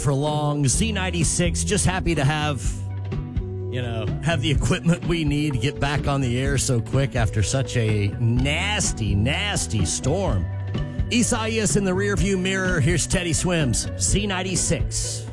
for long. Z96, just happy to have the equipment we need to get back on the air so quick after such a nasty, nasty storm. Isaias in the rearview mirror. Here's Teddy Swims, Z96.